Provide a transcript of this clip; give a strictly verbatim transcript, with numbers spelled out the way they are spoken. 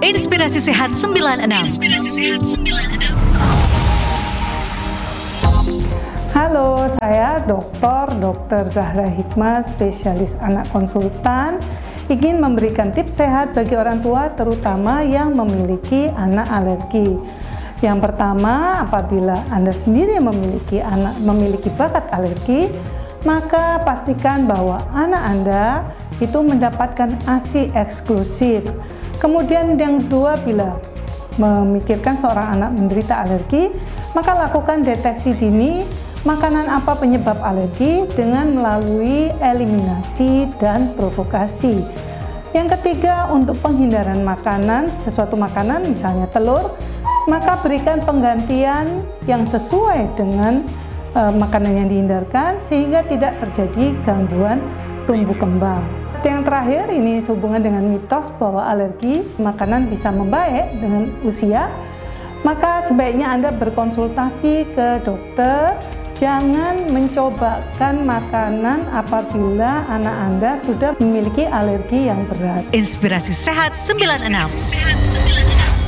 Inspirasi Sehat sembilan puluh enam. Inspirasi Sehat sembilan puluh enam. Halo, saya Doktor Dokter Zahra Hikmah, spesialis anak konsultan, ingin memberikan tips sehat bagi orang tua terutama yang memiliki anak alergi. Yang pertama, apabila Anda sendiri memiliki anak memiliki bakat alergi, maka pastikan bahwa anak Anda itu mendapatkan ASI eksklusif. Kemudian yang kedua, bila memikirkan seorang anak menderita alergi, maka lakukan deteksi dini makanan apa penyebab alergi dengan melalui eliminasi dan provokasi. Yang ketiga, untuk penghindaran makanan, sesuatu makanan misalnya telur, maka berikan penggantian yang sesuai dengan e, makanan yang dihindarkan sehingga tidak terjadi gangguan tumbuh kembang. Yang terakhir, ini sehubungan dengan mitos bahwa alergi makanan bisa membaik dengan usia, maka sebaiknya Anda berkonsultasi ke dokter. Jangan mencobakan makanan apabila anak Anda sudah memiliki alergi yang berat. Inspirasi Sehat sembilan puluh enam.